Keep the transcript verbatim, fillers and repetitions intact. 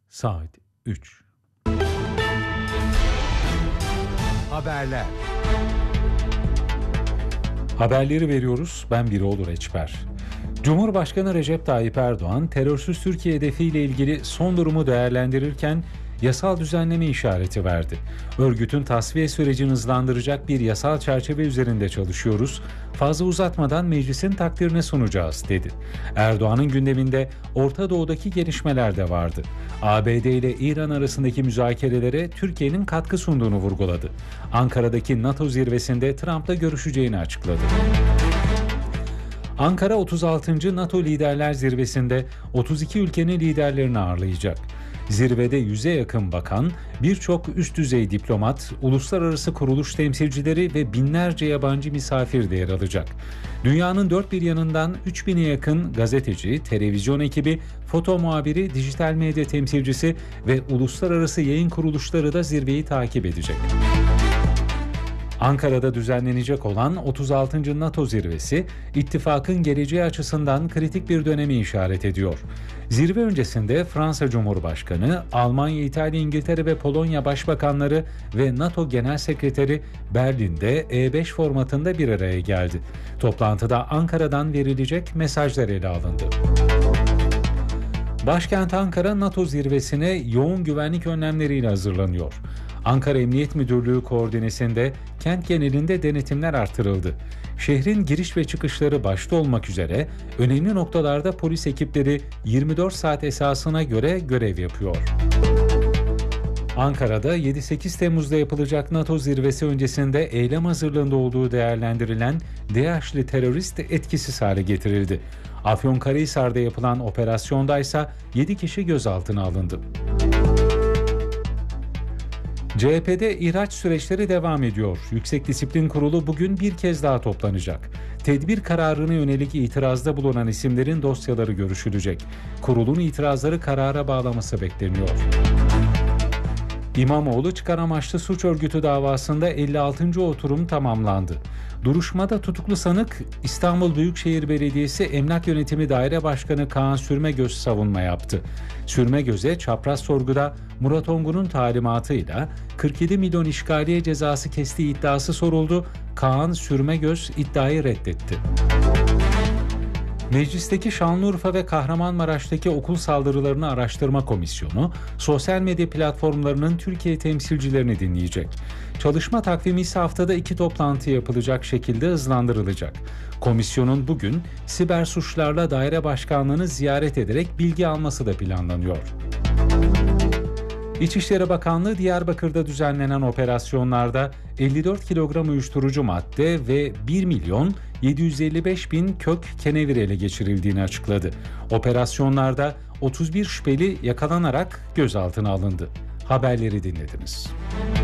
Saat üç. Haberler. Haberleri veriyoruz. Ben Biroğlu Reçber. Cumhurbaşkanı Recep Tayyip Erdoğan, terörsüz Türkiye hedefiyle ilgili son durumu değerlendirirken yasal düzenleme işareti verdi. Örgütün tasfiye sürecini hızlandıracak bir yasal çerçeve üzerinde çalışıyoruz. Fazla uzatmadan meclisin takdirine sunacağız, dedi. Erdoğan'ın gündeminde Orta Doğu'daki gelişmeler de vardı. A B D ile İran arasındaki müzakerelere Türkiye'nin katkı sunduğunu vurguladı. Ankara'daki NATO zirvesinde Trump'la görüşeceğini açıkladı. Ankara otuz altıncı NATO Liderler Zirvesi'nde otuz iki ülkenin liderlerini ağırlayacak. Zirvede yüze yakın bakan, birçok üst düzey diplomat, uluslararası kuruluş temsilcileri ve binlerce yabancı misafir de yer alacak. Dünyanın dört bir yanından üç bine yakın gazeteci, televizyon ekibi, foto muhabiri, dijital medya temsilcisi ve uluslararası yayın kuruluşları da zirveyi takip edecek. Ankara'da düzenlenecek olan otuz altıncı NATO zirvesi, ittifakın geleceği açısından kritik bir dönemi işaret ediyor. Zirve öncesinde Fransa Cumhurbaşkanı, Almanya, İtalya, İngiltere ve Polonya Başbakanları ve NATO Genel Sekreteri Berlin'de E beş formatında bir araya geldi. Toplantıda Ankara'dan verilecek mesajlar ele alındı. Başkent Ankara, NATO zirvesine yoğun güvenlik önlemleriyle hazırlanıyor. Ankara Emniyet Müdürlüğü koordinesinde kent genelinde denetimler artırıldı. Şehrin giriş ve çıkışları başta olmak üzere önemli noktalarda polis ekipleri yirmi dört saat esasına göre görev yapıyor. Ankara'da yedi sekiz Temmuz'da yapılacak NATO zirvesi öncesinde eylem hazırlığında olduğu değerlendirilen DAEŞ'li terörist etkisiz hale getirildi. Afyonkarahisar'da yapılan operasyonda ise yedi kişi gözaltına alındı. C H P'de ihraç süreçleri devam ediyor. Yüksek Disiplin Kurulu bugün bir kez daha toplanacak. Tedbir kararına yönelik itirazda bulunan isimlerin dosyaları görüşülecek. Kurulun itirazları karara bağlaması bekleniyor. İmamoğlu çıkar amaçlı suç örgütü davasında elli altıncı oturum tamamlandı. Duruşmada tutuklu sanık İstanbul Büyükşehir Belediyesi Emlak Yönetimi Daire Başkanı Kaan Sürmegöz savunma yaptı. Sürmegöz'e çapraz sorguda Murat Ongun'un talimatıyla kırk yedi milyon işgaliye cezası kestiği iddiası soruldu. Kaan Sürmegöz iddiayı reddetti. Meclisteki Şanlıurfa ve Kahramanmaraş'taki okul saldırılarını araştırma komisyonu, sosyal medya platformlarının Türkiye temsilcilerini dinleyecek. Çalışma takvimi ise haftada iki toplantı yapılacak şekilde hızlandırılacak. Komisyonun bugün siber suçlarla daire başkanlığını ziyaret ederek bilgi alması da planlanıyor. İçişleri Bakanlığı Diyarbakır'da düzenlenen operasyonlarda elli dört kilogram uyuşturucu madde ve bir milyon yedi yüz elli beş bin kök kenevir ele geçirildiğini açıkladı. Operasyonlarda otuz bir şüpheli yakalanarak gözaltına alındı. Haberleri dinlediniz.